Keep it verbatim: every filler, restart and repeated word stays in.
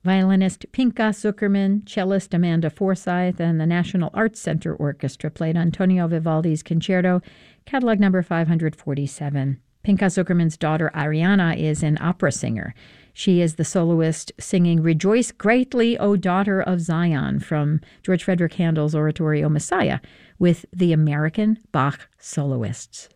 Violinist Pinka Zuckerman, cellist Amanda Forsyth, and the National Arts Center Orchestra played Antonio Vivaldi's Concerto, catalog number five hundred forty-seven. Pinka Zuckerman's daughter Ariana is an opera singer. She is the soloist singing Rejoice Greatly, O Daughter of Zion from George Frederick Handel's oratorio Messiah with the American Bach soloists.